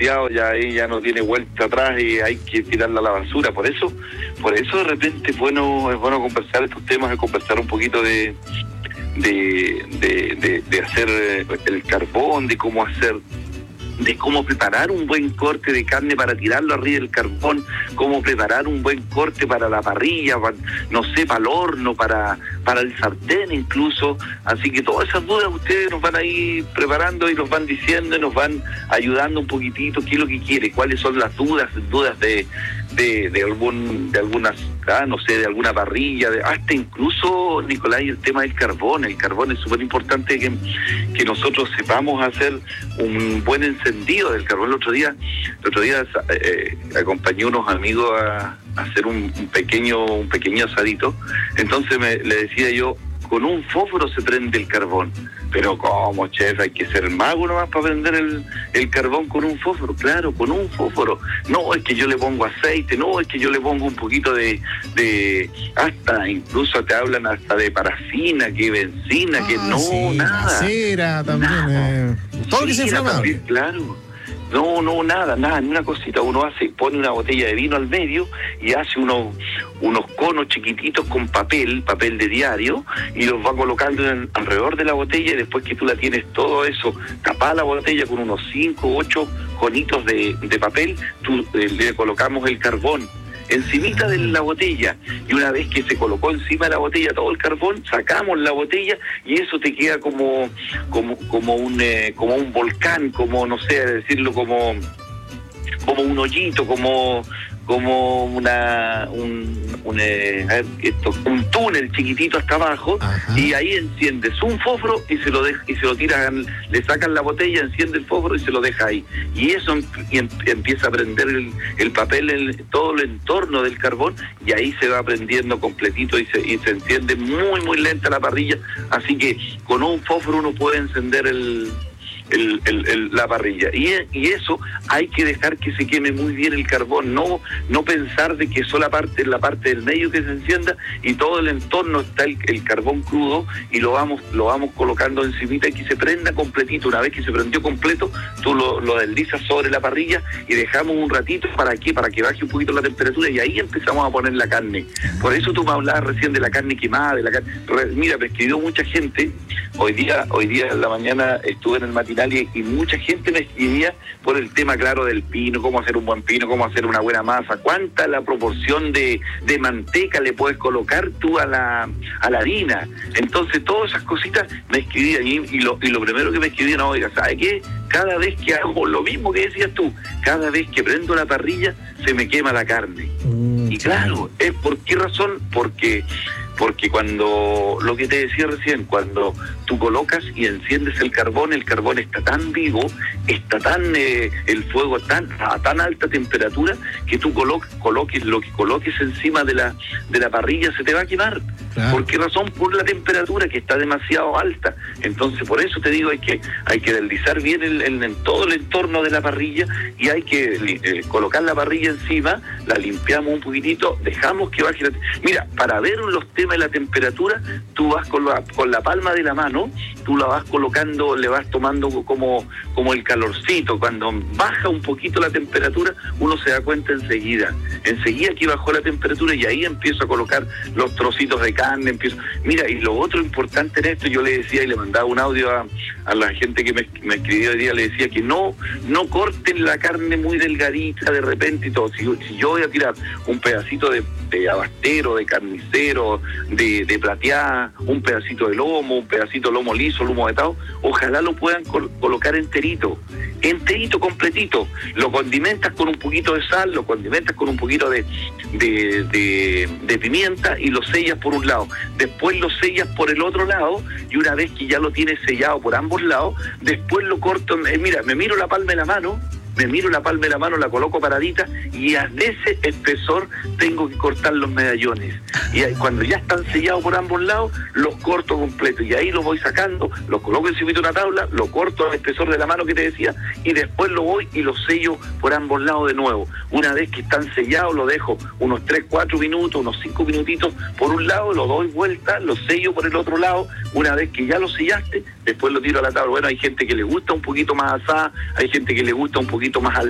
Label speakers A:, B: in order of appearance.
A: demasiado, ya ahí ya no tiene vuelta atrás y hay que tirarla a la basura. Por eso de repente es bueno conversar estos temas, de conversar un poquito de hacer el carbón, de cómo preparar un buen corte de carne para tirarlo arriba del carbón, cómo preparar un buen corte para la parrilla, para el horno, para el sartén incluso. Así que todas esas dudas ustedes nos van a ir preparando y nos van diciendo y nos van ayudando un poquitito qué es lo que quiere, cuáles son las dudas de algunas, no sé, de alguna parrilla, hasta incluso, Nicolás, el tema del carbón. El carbón es súper importante que nosotros sepamos hacer un buen encendido del carbón. El otro día acompañé a unos amigos a hacer un pequeño asadito. Entonces le decía yo, con un fósforo se prende el carbón. Pero ¿cómo, chef? Hay que ser mago nomás para prender el carbón con un fósforo. Claro, con un fósforo. No, es que yo le pongo aceite, no, es que yo le pongo un poquito de hasta, incluso te hablan hasta de parafina, que benzina, que no, sí, nada.
B: Cera también. Todo lo que se inflama.
A: Claro. No, nada, ni una cosita. Uno pone una botella de vino al medio y hace unos conos chiquititos con papel de diario, y los va colocando alrededor de la botella, y después que tú la tienes todo eso, tapá la botella con unos 5 o 8 conitos de papel, le colocamos el carbón encimita de la botella, y una vez que se colocó encima de la botella todo el carbón, sacamos la botella y eso te queda como un volcán, como, no sé decirlo, como un hoyito, como un túnel chiquitito hasta abajo. Ajá. Y ahí enciendes un fósforo y se lo tiran, le sacan la botella, enciende el fósforo y se lo deja ahí, y eso empieza a prender el papel, todo el entorno del carbón, y ahí se va prendiendo completito y se enciende muy muy lenta la parrilla. Así que con un fósforo uno puede encender la parrilla, y eso hay que dejar que se queme muy bien el carbón, no pensar de que solo la parte del medio que se encienda y todo el entorno está el carbón crudo, y lo vamos colocando encimita y que se prenda completito. Una vez que se prendió completo, tú lo deslizas sobre la parrilla y dejamos un ratito para que baje un poquito la temperatura, y ahí empezamos a poner la carne. Por eso tú me hablabas recién de la carne quemada, mira, me escribió mucha gente. Hoy día en la mañana estuve en el matinal y mucha gente me escribía por el tema, claro, del pino, cómo hacer un buen pino, cómo hacer una buena masa, cuánta la proporción de manteca le puedes colocar tú a la harina. Entonces todas esas cositas me escribían, y lo primero que me escribían, oiga, ¿sabe qué? Cada vez que hago lo mismo que decías tú, cada vez que prendo la parrilla se me quema la carne. Y claro, ¿por qué razón? Porque cuando, lo que te decía recién, cuando tú colocas y enciendes el carbón está tan vivo, está tan el fuego a tan alta temperatura, que tú coloques lo que coloques encima de la parrilla se te va a quemar. Claro. ¿Por qué razón? Por la temperatura, que está demasiado alta. Entonces, por eso te digo, hay que deslizar bien en todo el entorno de la parrilla, y hay que colocar la parrilla encima, la limpiamos un poquitito, dejamos que baje Mira, para ver los temas de la temperatura, tú vas con la palma de la mano, tú la vas colocando, le vas tomando como el calorcito. Cuando baja un poquito la temperatura, uno se da cuenta enseguida que bajó la temperatura, y ahí empiezo a colocar los trocitos de carne, Mira, y lo otro importante en esto, yo le decía y le mandaba un audio a la gente que me escribió hoy día, le decía que no corten la carne muy delgadita de repente y todo. Si yo voy a tirar un pedacito de abastero, de carnicero, de plateada, un pedacito de lomo, un pedacito de lomo liso, lomo vetado, ojalá lo puedan colocar enterito, completito. Lo condimentas con un poquito de sal, lo condimentas con un poquito de pimienta, y lo sellas por un lado. Después lo sellas por el otro lado, y una vez que ya lo tienes sellado por ambos lados, después lo corto. Mira, me miro la palma de la mano, la coloco paradita, y a ese espesor tengo que cortar los medallones. Y cuando ya están sellados por ambos lados, los corto completo, y ahí los voy sacando, los coloco encima de una tabla, lo corto al espesor de la mano que te decía, y después lo voy y los sello por ambos lados de nuevo. Una vez que están sellados, lo dejo unos 3-4 minutos, unos 5 minutitos por un lado, lo doy vuelta, lo sello por el otro lado. Una vez que ya lo sellaste, después lo tiro a la tabla. Bueno, hay gente que le gusta un poquito más asada, hay gente que le gusta un poquito más al